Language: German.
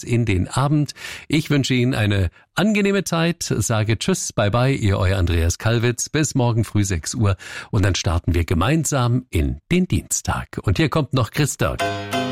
in den Abend. Ich wünsche Ihnen eine angenehme Zeit, sage Tschüss, bye bye, Ihr euer Andreas Kallwitz, bis morgen früh 6 Uhr und dann starten wir gemeinsam in den Dienstag. Und hier kommt noch Christoph.